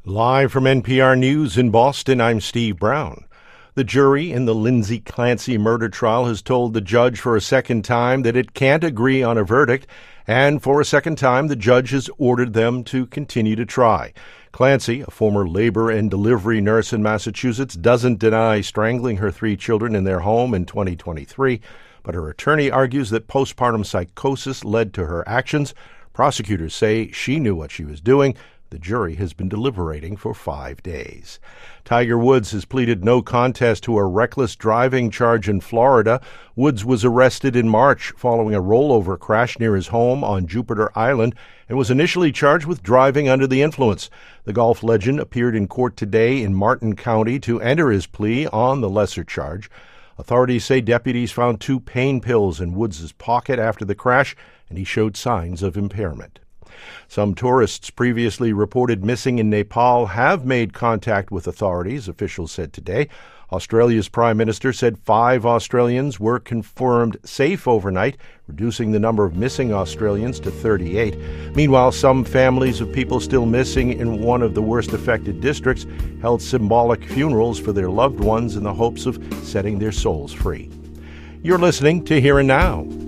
Live from NPR News in Boston, I'm Steve Brown. The jury in the Lindsay Clancy murder trial has told the judge for a second time that it can't agree on a verdict, and for a second time the judge has ordered them to continue to try. Clancy, a former labor and delivery nurse in Massachusetts, doesn't deny strangling her 3 children in their home in 2023, but her attorney argues that postpartum psychosis led to her actions. Prosecutors say she knew what she was doing. The jury has been deliberating for 5 days. Tiger Woods has pleaded no contest to a reckless driving charge in Florida. Woods was arrested in March following a rollover crash near his home on Jupiter Island and was initially charged with driving under the influence. The golf legend appeared in court today in Martin County to enter his plea on the lesser charge. Authorities say deputies found 2 pain pills in Woods' pocket after the crash, and he showed signs of impairment. Some tourists previously reported missing in Nepal have made contact with authorities, officials said today. Australia's Prime Minister said 5 Australians were confirmed safe overnight, reducing the number of missing Australians to 38. Meanwhile, some families of people still missing in one of the worst affected districts held symbolic funerals for their loved ones in the hopes of setting their souls free. You're listening to Here and Now.